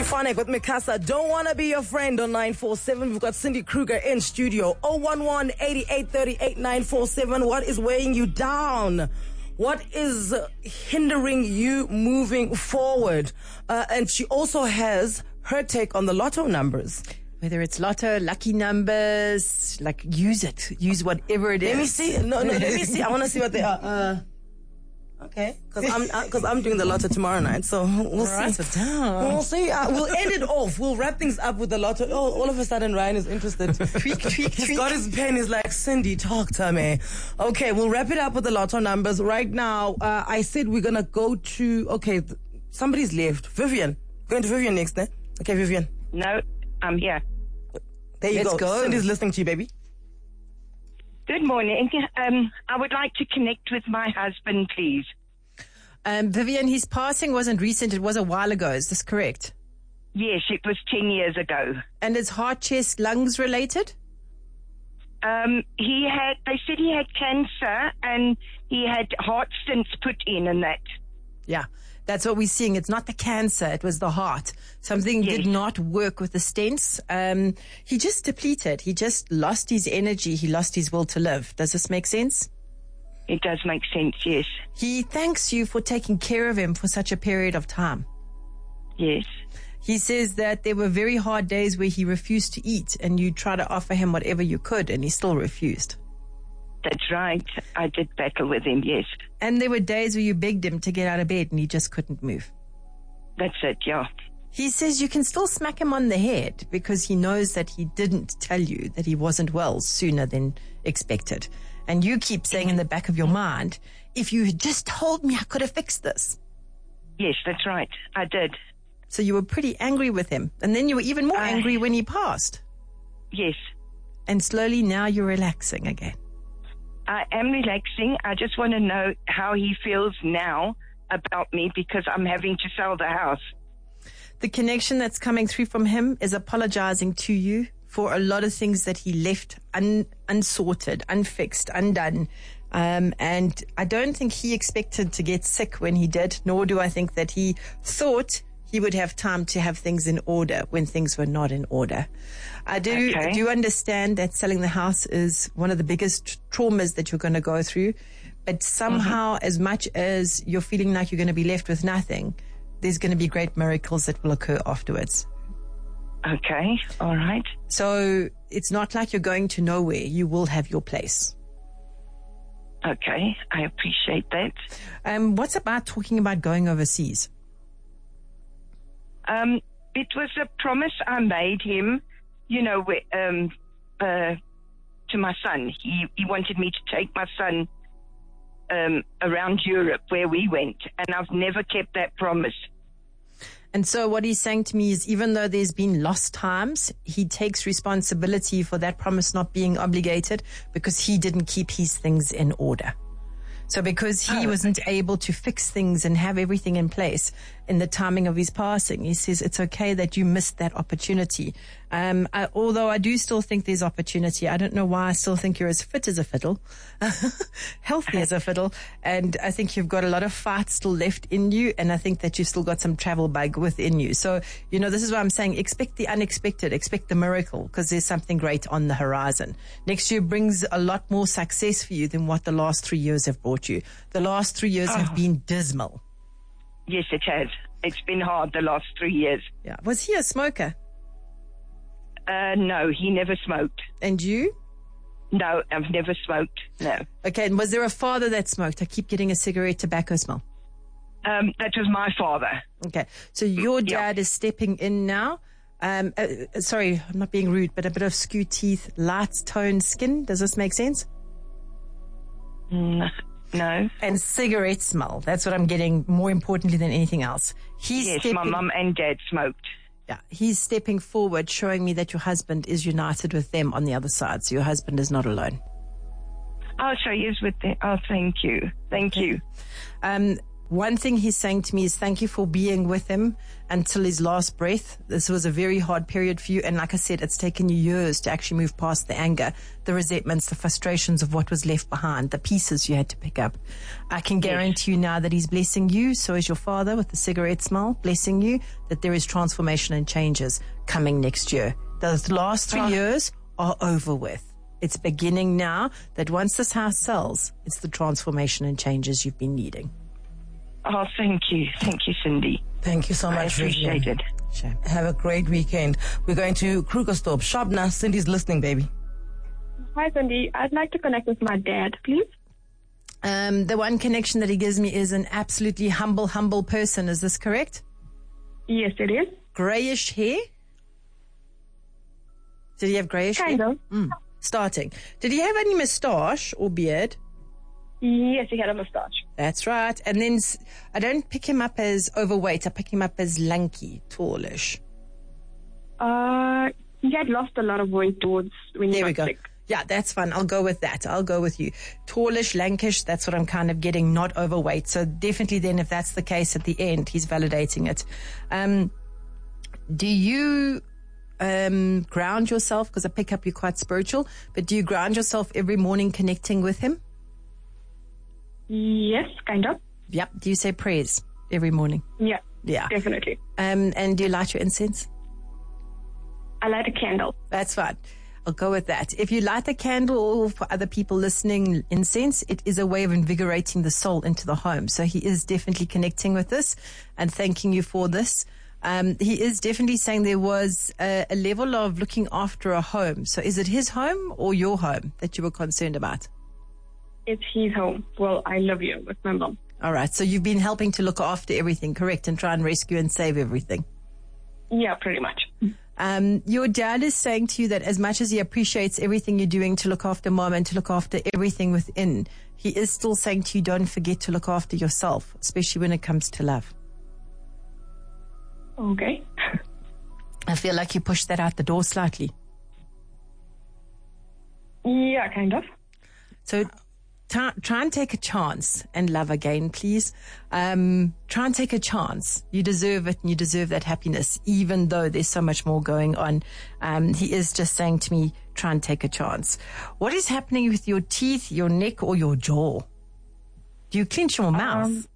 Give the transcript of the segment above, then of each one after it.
Phonic with Mikasa. Don't want to be your friend on 947. We've got Cindy Kruger in studio. 011-8838-947. What is weighing you down? What is hindering you moving forward? And she also has her take on the lotto numbers. Whether it's lotto, lucky numbers, like use it. Use whatever it is. Let me see. No, let me see. I want to see what they are. Okay, because I'm doing the lotto tomorrow night, so we'll see. Write it down. We'll see. We'll end it off. We'll wrap things up with the lotto. Oh, all of a sudden Ryan is interested. Tweak. He's got his pen. He's like, Cindy, talk to me. Okay, we'll wrap it up with the lotto numbers. Right now, I said we're gonna go to. Okay, somebody's left. Vivian. Going to Vivian next, eh? Okay, Vivian. No, I'm here. There you Let's go. Cindy's listening to you, baby. Good morning. I would like to connect with my husband, please. Vivian, his passing wasn't recent. It was a while ago. Is this correct? Yes, it was 10 years ago. And it's heart, chest, lungs related? They said he had cancer and he had heart stents put in and that. Yeah, that's what we're seeing. It's not the cancer. It was the heart. Something did not work with the stents. He just depleted. He just lost his energy. He lost his will to live. Does this make sense? It does make sense, yes. He thanks you for taking care of him for such a period of time. Yes. He says that there were very hard days where he refused to eat and you tried to offer him whatever you could and he still refused. That's right. I did battle with him, yes. And there were days where you begged him to get out of bed and he just couldn't move. That's it, yeah. He says you can still smack him on the head because he knows that he didn't tell you that he wasn't well sooner than expected. And you keep saying in the back of your mind, if you had just told me, I could have fixed this. Yes, that's right. I did. So you were pretty angry with him. And then you were even more angry when he passed. Yes. And slowly now you're relaxing again. I am relaxing. I just want to know how he feels now about me because I'm having to sell the house. The connection that's coming through from him is apologizing to you for a lot of things that he left unsorted, unfixed, undone. And I don't think he expected to get sick when he did, nor do I think that he thought he would have time to have things in order when things were not in order. I do understand that selling the house is one of the biggest traumas that you're going to go through, but somehow as much as you're feeling like you're going to be left with nothing, there's going to be great miracles that will occur afterwards. Okay, all right. So it's not like you're going to nowhere. You will have your place. Okay, I appreciate that. What's about talking about going overseas? It was a promise I made him, to my son. He wanted me to take my son around Europe where we went, and I've never kept that promise. And so what he's saying to me is even though there's been lost times, he takes responsibility for that promise not being obligated because he didn't keep his things in order. So because he wasn't able to fix things and have everything in place in the timing of his passing, he says it's okay that you missed that opportunity. Although I do still think there's opportunity. I don't know why I still think you're as fit as a fiddle, healthy as a fiddle. And I think you've got a lot of fight still left in you. And I think that you've still got some travel bug within you. So, this is why I'm saying expect the unexpected, expect the miracle because there's something great on the horizon. Next year brings a lot more success for you than what the last 3 years have brought you. The last 3 years have been dismal. Yes, it has. It's been hard the last 3 years. Yeah. Was he a smoker? No, he never smoked. And you? No, I've never smoked. No. Okay. And was there a father that smoked? I keep getting a cigarette tobacco smell. That was my father. Okay. So your dad is stepping in now. Sorry, I'm not being rude, but a bit of skew teeth, light toned skin. Does this make sense? No. And cigarette smell. That's what I'm getting more importantly than anything else. Yes, my mum and dad smoked. Yeah, he's stepping forward, showing me that your husband is united with them on the other side. So your husband is not alone. Oh, so he is with them. Oh, thank you. Thank you. One thing he's saying to me is thank you for being with him until his last breath. This was a very hard period for you. And like I said, it's taken you years to actually move past the anger, the resentments, the frustrations of what was left behind, the pieces you had to pick up. I can guarantee you now that he's blessing you. So is your father with the cigarette smile, blessing you that there is transformation and changes coming next year. Those last 3 years are over with. It's beginning now that once this house sells, it's the transformation and changes you've been needing. Oh, thank you. Thank you, Cindy. Thank you so I much, appreciate Vivian. it. Sure. Have a great weekend. We're going to Krugersdorp. Shabna, Cindy's listening, baby. Hi, Cindy. I'd like to connect with my dad, please. The one connection that he gives me is an absolutely humble person. Is this correct? Yes, it is. Grayish hair? Did he have grayish Kind hair? of. Starting. Did he have any moustache or beard? Yes, he had a mustache. That's right. And then I don't pick him up as overweight. I pick him up as lanky, tallish. He had lost a lot of weight towards when he There we got go. sick. Yeah, that's fine. I'll go with that. I'll go with you. Tallish, lankish, that's what I'm kind of getting, not overweight. So definitely then if that's the case at the end, he's validating it. Do you ground yourself? Because I pick up you're quite spiritual, but do you ground yourself every morning connecting with him? Yes, kind of. Yep. Do you say prayers every morning? Yeah, Yeah. definitely. And do you light your incense? I light a candle. That's fine. I'll go with that. If you light a candle or for other people listening, incense, it is a way of invigorating the soul into the home. So he is definitely connecting with this and thanking you for this. He is definitely saying there was a level of looking after a home. So is it his home or your home that you were concerned about? It's his home. Well, I love you with my mom. All right. So you've been helping to look after everything, correct? And try and rescue and save everything. Yeah, pretty much. Your dad is saying to you that as much as he appreciates everything you're doing to look after mom and to look after everything within, he is still saying to you, don't forget to look after yourself, especially when it comes to love. Okay. I feel like you pushed that out the door slightly. Yeah, kind of. So try and take a chance and love again, please. Try and take a chance. You deserve it and you deserve that happiness, even though there's so much more going on. He is just saying to me, try and take a chance. What is happening with your teeth, your neck, or your jaw? Do you clench your mouth?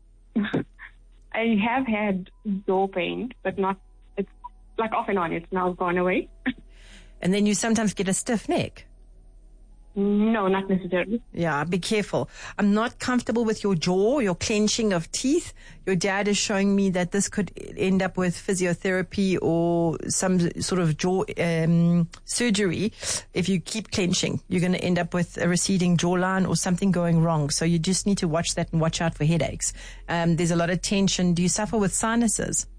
I have had jaw pain, but not, it's like off and on. It's now gone away. And then you sometimes get a stiff neck. No, not necessarily. Yeah, be careful. I'm not comfortable with your jaw, your clenching of teeth. Your dad is showing me that this could end up with physiotherapy or some sort of jaw surgery. If you keep clenching, you're going to end up with a receding jawline or something going wrong. So you just need to watch that and watch out for headaches. There's a lot of tension. Do you suffer with sinuses?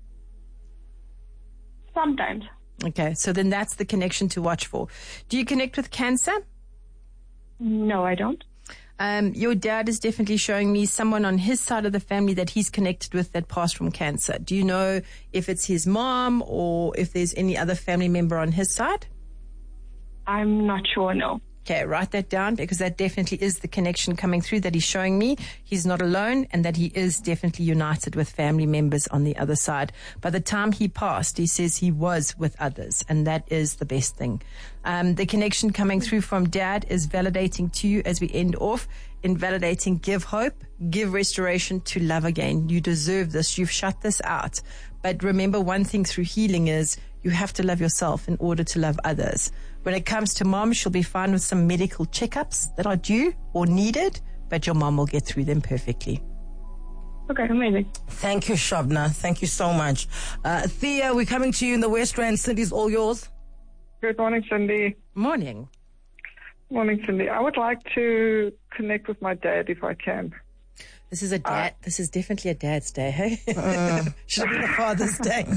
Sometimes. Okay, so then that's the connection to watch for. Do you connect with cancer? No, I don't. Your dad is definitely showing me someone on his side of the family that he's connected with that passed from cancer. Do you know if it's his mom or if there's any other family member on his side? I'm not sure, no. Okay, write that down because that definitely is the connection coming through that he's showing me. He's not alone and that he is definitely united with family members on the other side. By the time he passed, he says he was with others and that is the best thing. The connection coming through from dad is validating to you as we end off. In validating, give hope, give restoration to love again. You deserve this. You've shut this out. But remember one thing through healing is you have to love yourself in order to love others. When it comes to mom, she'll be fine with some medical checkups that are due or needed, but your mom will get through them perfectly. Okay, amazing. Thank you, Shabna. Thank you so much. Thea, we're coming to you in the West Rand. Cindy's all yours. Good morning, Cindy. Morning. Morning, Cindy. I would like to connect with my dad if I can. This is a dad. This is definitely a dad's day, hey? Should have been a Father's Day.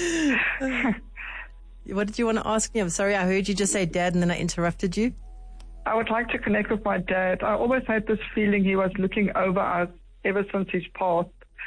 What did you want to ask me? I'm sorry, I heard you just say dad and then I interrupted you. I would like to connect with my dad. I always had this feeling he was looking over us ever since he's passed.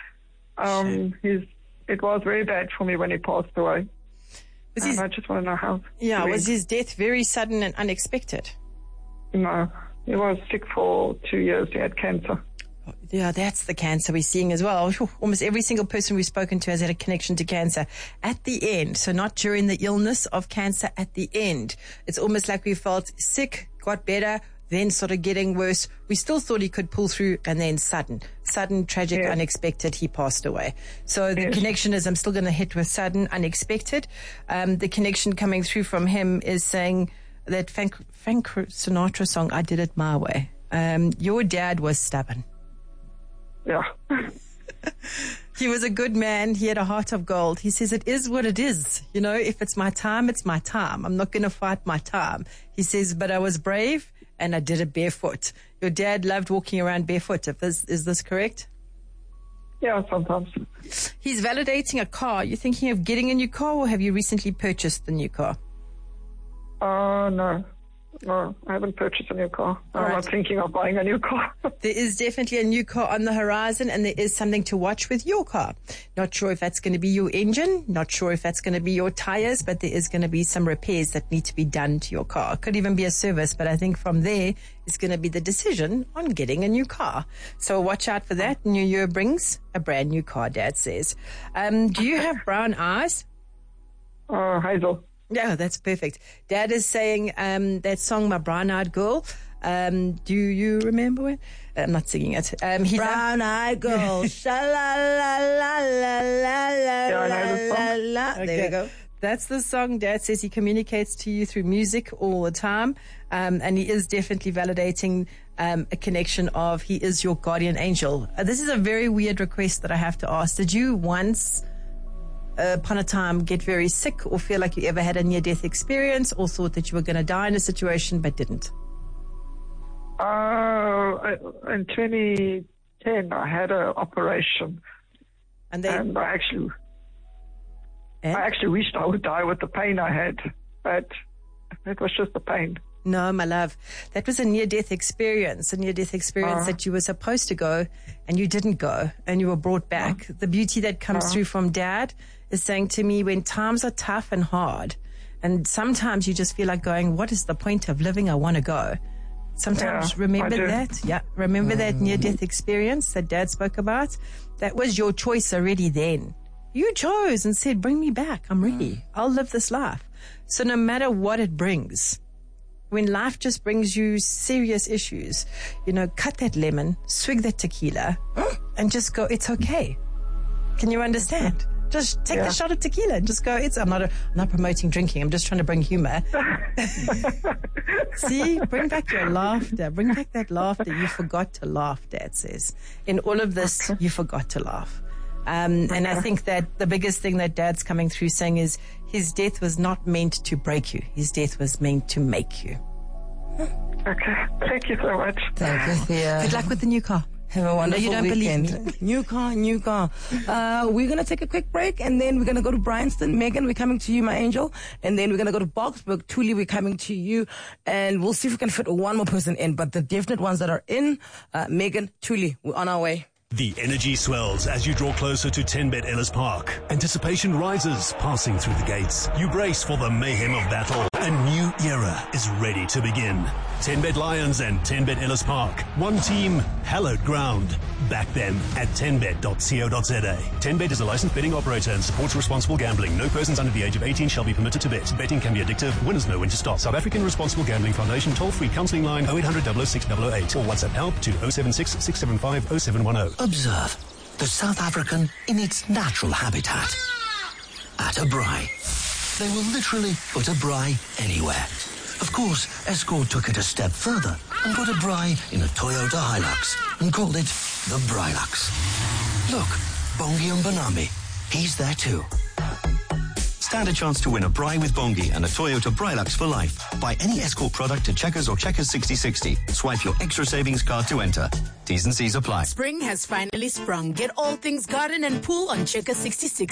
It was very bad for me when he passed away. I just want to know how. Yeah, was his death very sudden and unexpected? No, he was sick for 2 years. He had cancer. Yeah, that's the cancer we're seeing as well. Almost every single person we've spoken to has had a connection to cancer at the end. So not during the illness of cancer, at the end. It's almost like we felt sick, got better, then started getting worse. We still thought he could pull through, and then sudden, tragic, unexpected, he passed away. So the connection is, I'm still going to hit with sudden, unexpected. The connection coming through from him is saying that Frank Sinatra song, I Did It My Way. Your dad was stubborn. Yeah. He was a good man. He had a heart of gold. He says, it is what it is. You know, if it's my time, it's my time. I'm not going to fight my time. He says, but I was brave and I did it barefoot. Your dad loved walking around barefoot. Is this correct? Yeah, sometimes. He's validating a car. You thinking of getting a new car, or have you recently purchased the new car? No, I haven't purchased a new car. I'm not thinking of buying a new car. There is definitely a new car on the horizon, and there is something to watch with your car. Not sure if that's going to be your engine, not sure if that's going to be your tires, but there is going to be some repairs that need to be done to your car. It could even be a service, but I think from there is going to be the decision on getting a new car. So watch out for that. New year brings a brand new car, Dad says. Do you have brown eyes? Hazel. Yeah, that's perfect. Dad is saying that song, My Brown Eyed Girl. Do you remember it? I'm not singing it. Brown Eyed Girl. Sha-la-la-la-la-la-la-la. There we go. That's the song. Dad says he communicates to you through music all the time. And he is definitely validating a connection of he is your guardian angel. This is a very weird request that I have to ask. Did you once upon a time get very sick, or feel like you ever had a near-death experience, or thought that you were going to die in a situation but didn't? In 2010, I had an operation, and I actually wished I would die with the pain I had, but it was just the pain. No, my love, that was a near-death experience, that you were supposed to go and you didn't go, and you were brought back. The beauty that comes through from Dad is saying to me, when times are tough and hard, and sometimes you just feel like going, what is the point of living? I want to go. Sometimes remember that. Yeah, remember that near-death experience that Dad spoke about? That was your choice already then. You chose and said, bring me back. I'm ready. I'll live this life. So no matter what it brings, when life just brings you serious issues, cut that lemon, swig that tequila, and just go, it's okay. Can you understand? Just take a shot of tequila and just go, I'm not promoting drinking. I'm just trying to bring humor. See, bring back your laughter. Bring back that laughter. You forgot to laugh, Dad says. In all of this, you forgot to laugh. And I think that the biggest thing that Dad's coming through saying is his death was not meant to break you. His death was meant to make you. Okay. Thank you so much. Thank you, Thea. Good luck with the new car. Have a wonderful weekend. Believe me. New car. We're going to take a quick break, and then we're going to go to Bryanston. Megan, we're coming to you, my angel. And then we're going to go to Boksburg. Thuli, we're coming to you. And we'll see if we can fit one more person in. But the definite ones that are in, Megan, Thuli, we're on our way. The energy swells as you draw closer to 10Bet Ellis Park. Anticipation rises, passing through the gates. You brace for the mayhem of battle. A new era is ready to begin. 10Bet Lions and 10Bet Ellis Park. One team, hallowed ground. Back them at 10bet.co.za. 10Bet is a licensed betting operator and supports responsible gambling. No persons under the age of 18 shall be permitted to bet. Betting can be addictive. Winners know when to stop. South African Responsible Gambling Foundation toll-free counselling line 0800 006 008 or WhatsApp help to 076 675 0710. Observe the South African in its natural habitat. At a braai. They will literally put a braai anywhere. Of course, Escort took it a step further and put a braai in a Toyota Hilux and called it the Brylux. Look, Bongi Mbonambi, he's there too. Stand a chance to win a braai with Bongi and a Toyota Brylux for life. Buy any Escort product at Checkers or Checkers 6060. Swipe your extra savings card to enter. T's and C's apply. Spring has finally sprung. Get all things garden and pool on Checkers 6060.